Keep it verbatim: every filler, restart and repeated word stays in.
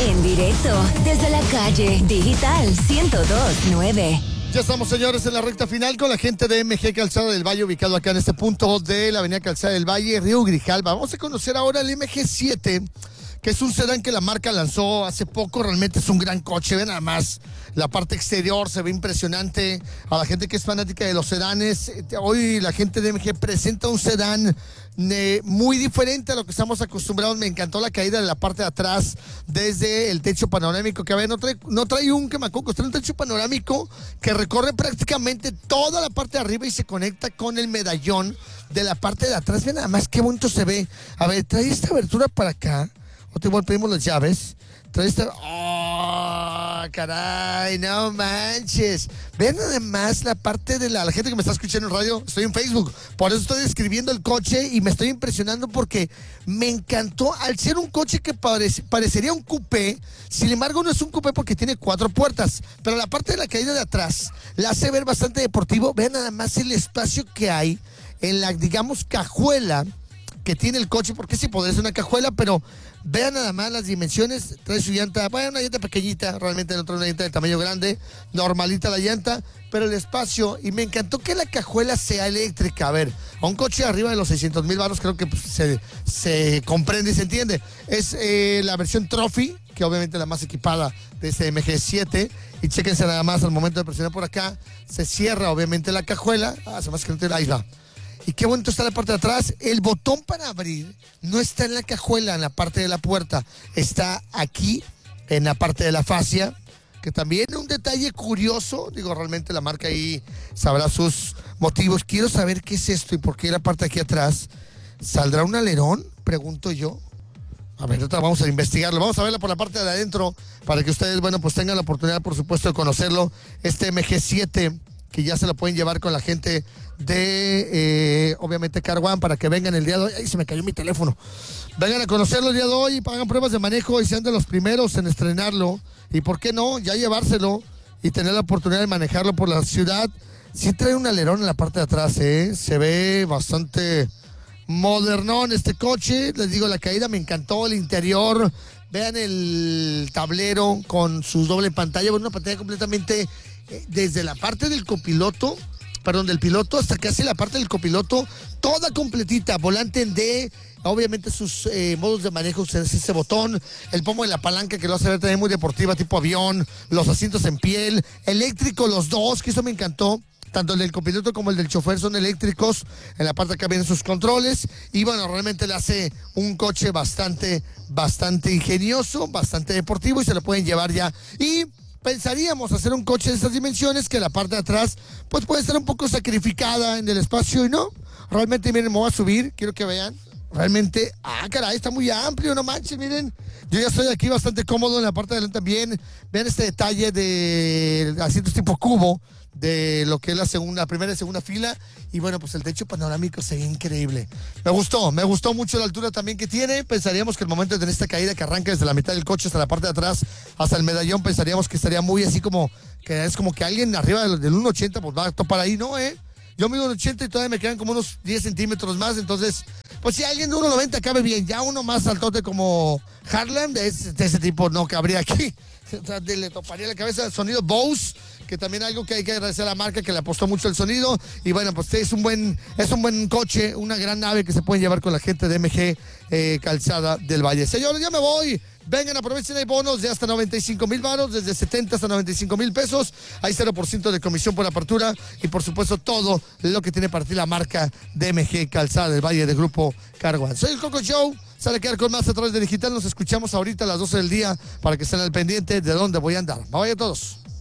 En directo, desde la calle Digital ciento dos punto nueve. Ya estamos, señores, en la recta final con la gente de M G Calzada del Valle, ubicado acá en este punto de la avenida Calzada del Valle, Río Grijalva. Vamos a conocer ahora el M G siete, que es un sedán que la marca lanzó hace poco. Realmente es un gran coche, ven nada más. La parte exterior se ve impresionante. A la gente que es fanática de los sedanes, hoy la gente de M G presenta un sedán eh, muy diferente a lo que estamos acostumbrados. Me encantó la caída de la parte de atrás desde el techo panorámico, que a ver, no trae, no trae un quemacocos, trae un techo panorámico que recorre prácticamente toda la parte de arriba y se conecta con el medallón de la parte de atrás. Ven nada más qué bonito se ve. A ver, trae esta abertura para acá. O te igual pedimos las llaves. Trae esta... ¡Oh, caray! ¡No manches! Vean además la parte de la, la gente que me está escuchando en radio. Estoy en Facebook. Por eso estoy describiendo el coche y me estoy impresionando porque me encantó. Al ser un coche que parece, parecería un coupé, sin embargo no es un coupé porque tiene cuatro puertas. Pero la parte de la caída de atrás la hace ver bastante deportivo. Vean nada más el espacio que hay en la, digamos, cajuela que tiene el coche, porque sí podría ser una cajuela, pero vean nada más las dimensiones. Trae su llanta, bueno, una llanta pequeñita, realmente no trae una llanta de tamaño grande, normalita la llanta, pero el espacio, y me encantó que la cajuela sea eléctrica. A ver, a un coche arriba de los seiscientos mil baros creo que pues, se, se comprende y se entiende. Es eh, la versión Trophy, que obviamente es la más equipada de este M G siete, y chéquense nada más al momento de presionar por acá, se cierra obviamente la cajuela, ah, se más que no tiene, ahí va. Y qué bonito está la parte de atrás. El botón para abrir no está en la cajuela, en la parte de la puerta. Está aquí, en la parte de la fascia, que también es un detalle curioso. Digo, realmente la marca ahí sabrá sus motivos. Quiero saber qué es esto y por qué la parte de aquí atrás. ¿Saldrá un alerón? Pregunto yo. A ver, vamos a investigarlo. Vamos a verla por la parte de adentro para que ustedes, bueno, pues tengan la oportunidad, por supuesto, de conocerlo. Este M G siete, que ya se lo pueden llevar con la gente de, eh, obviamente, Car One, para que vengan el día de hoy. Ay, se me cayó mi teléfono. Vengan a conocerlo el día de hoy, hagan pruebas de manejo y sean de los primeros en estrenarlo. Y por qué no, ya llevárselo y tener la oportunidad de manejarlo por la ciudad. Sí trae un alerón en la parte de atrás, ¿eh? Se ve bastante modernón este coche. Les digo, la caída me encantó, el interior. Vean el tablero con su doble pantalla, una pantalla completamente eh, desde la parte del copiloto, perdón, del piloto hasta casi la parte del copiloto, toda completita, volante en D, obviamente sus eh, modos de manejo, ese botón, el pomo de la palanca que lo hace ver también muy deportiva, tipo avión, los asientos en piel, eléctrico los dos, que eso me encantó. Tanto el del copiloto como el del chofer son eléctricos. En la parte de acá vienen sus controles. Y bueno, realmente le hace un coche bastante, bastante ingenioso, bastante deportivo y se lo pueden llevar ya. Y pensaríamos hacer un coche de estas dimensiones que la parte de atrás pues puede estar un poco sacrificada en el espacio y no. Realmente, miren, me voy a subir, quiero que vean. Realmente, ah, caray, está muy amplio, no manches, miren. Yo ya estoy aquí bastante cómodo en la parte de adelante también. Vean este detalle de asientos tipo cubo, de lo que es la segunda, primera y segunda fila. Y bueno, pues el techo panorámico se ve increíble. Me gustó, me gustó mucho la altura también que tiene. Pensaríamos que el momento de tener esta caída que arranca desde la mitad del coche hasta la parte de atrás, hasta el medallón, pensaríamos que estaría muy así como, que es como que alguien arriba del, del uno ochenta pues va a topar ahí, ¿no, eh? Yo mido un ochenta y todavía me quedan como unos diez centímetros más, entonces, pues si alguien de uno noventa cabe bien, ya uno más altote como Harlan, de ese, de ese tipo no cabría aquí. O sea, le toparía la cabeza el sonido Bose, que también algo que hay que agradecer a la marca que le apostó mucho el sonido. Y bueno, pues es un buen, es un buen coche, una gran nave que se pueden llevar con la gente de M G eh, Calzada del Valle. Señores, ya me voy. Vengan, aprovechen, hay bonos de hasta noventa y cinco mil varos, desde setenta hasta noventa y cinco mil pesos. Hay cero por ciento de comisión por apertura y por supuesto todo lo que tiene para ti la marca de M G Calzada del Valle de Grupo Car One. Soy el Coco Show, sale a quedar con más a través de Digital. Nos escuchamos ahorita a las doce del día para que estén al pendiente de dónde voy a andar. Bye a todos.